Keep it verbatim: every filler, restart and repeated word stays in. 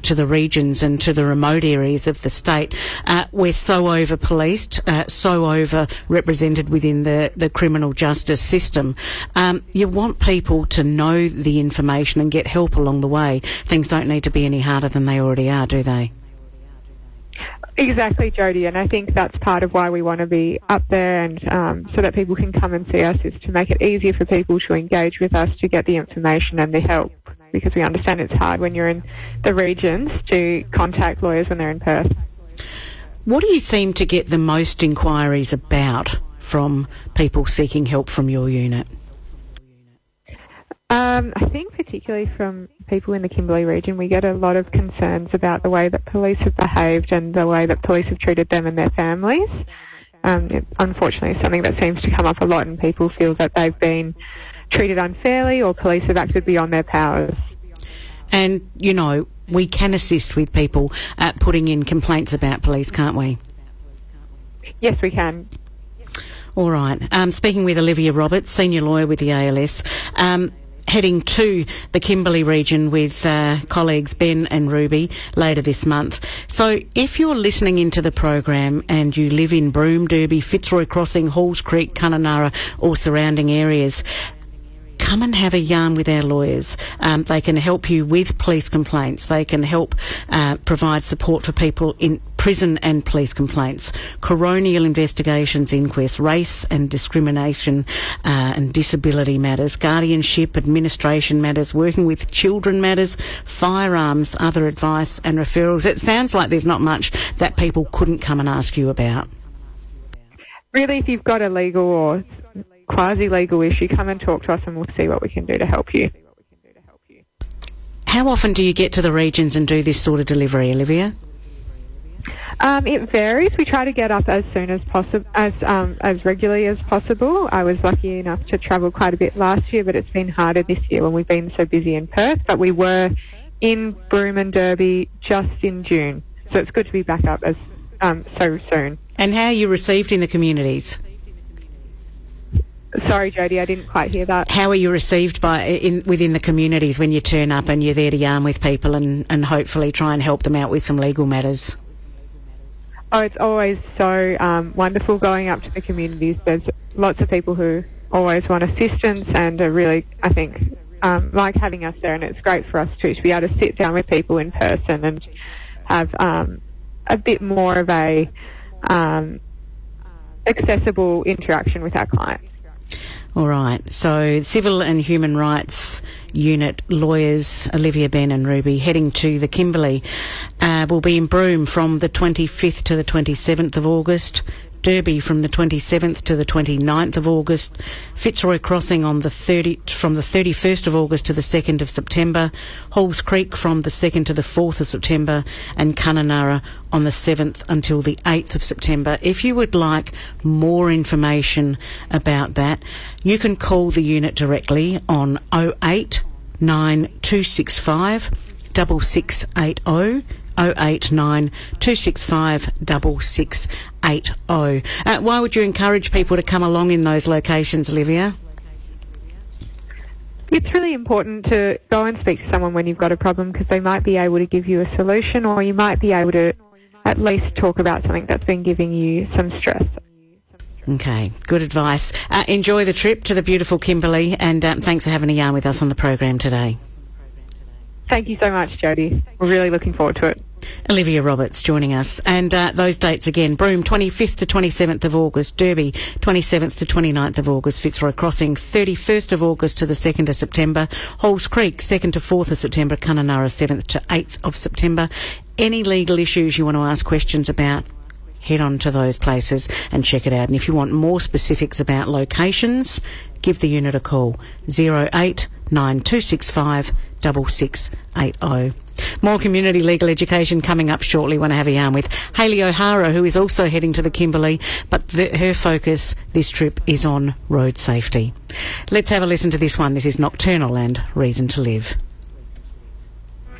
to the regions and to the remote areas of the state, uh, we're so over-policed, uh, so over-represented within the, the criminal justice system. Um, you want people to know the information and get help along the way. Things don't need to be any harder than they already are, do they? Exactly, Jodie, and I think that's part of why we want to be up there, and um, so that people can come and see us, is to make it easier for people to engage with us to get the information and the help, because we understand it's hard when you're in the regions to contact lawyers when they're in Perth. What do you seem to get the most inquiries about from people seeking help from your unit? Um, I think particularly from people in the Kimberley region, we get a lot of concerns about the way that police have behaved and the way that police have treated them and their families. Um, it, unfortunately, it's something that seems to come up a lot, and people feel that they've been treated unfairly or police have acted beyond their powers. And, you know, we can assist with people uh, putting in complaints about police, can't we? Yes, we can. All right. Um, speaking with Olivia Roberts, senior lawyer with the A L S, um, heading to the Kimberley region with uh, colleagues Ben and Ruby later this month. So if you're listening into the program and you live in Broome, Derby, Fitzroy Crossing, Halls Creek, Kununurra or surrounding areas, come and have a yarn with our lawyers. Um, they can help you with police complaints. They can help uh, provide support for people in prison and police complaints, coronial investigations, inquests, race and discrimination uh, and disability matters, guardianship, administration matters, working with children matters, firearms, other advice and referrals. It sounds like there's not much that people couldn't come and ask you about. Really, if you've got a legal or quasi-legal issue, come and talk to us and we'll see what we can do to help you. How often do you get to the regions and do this sort of delivery, Olivia? Um, it varies. We try to get up as soon as possible, as um, as regularly as possible. I was lucky enough to travel quite a bit last year, but it's been harder this year when we've been so busy in Perth. But we were in Broome and Derby just in June, so it's good to be back up as um, so soon. And how are you received in the communities? Sorry, Jodie, I didn't quite hear that. How are you received by in within the communities when you turn up and you're there to yarn with people and, and hopefully try and help them out with some legal matters? Oh, it's always so um, wonderful going up to the communities. There's lots of people who always want assistance and are really, I think, um, like having us there, and it's great for us too to be able to sit down with people in person and have um, a bit more of a um, accessible interaction with our clients. All right. So Civil and Human Rights Unit lawyers, Olivia, Ben and Ruby, heading to the Kimberley. Uh, will be in Broome from the twenty-fifth to the twenty-seventh of August. Derby from the twenty-seventh to the twenty-ninth of August. Fitzroy Crossing on the thirty from the thirty-first of August to the second of September. Halls Creek from the second to the fourth of September. And Kununurra on the seventh until the eighth of September. If you would like more information about that, you can call the unit directly on oh eight nine two six five six six eight oh. oh eight nine two six five six six eight oh. Uh, why would you encourage people to come along in those locations, Olivia? It's really important to go and speak to someone when you've got a problem, because they might be able to give you a solution, or you might be able to at least talk about something that's been giving you some stress. Okay, good advice. Uh, enjoy the trip to the beautiful Kimberley, and um, thanks for having a yarn with us on the program today. Thank you so much, Jodie. We're really looking forward to it. Olivia Roberts joining us. And uh, those dates again: Broome twenty-fifth to twenty-seventh of August, Derby twenty-seventh to twenty-ninth of August, Fitzroy Crossing thirty-first of August to the second of September, Halls Creek second to fourth of September, Kununurra seventh to eighth of September. Any legal issues you want to ask questions about, head on to those places and check it out. And if you want more specifics about locations, give the unit a call, oh eight nine two six five six six eight oh. More community legal education coming up shortly when I have a yarn with Hayley O'Hara, who is also heading to the Kimberley, but the, her focus this trip is on road safety. Let's have a listen to this one. This is Nocturnal and Reason to Live.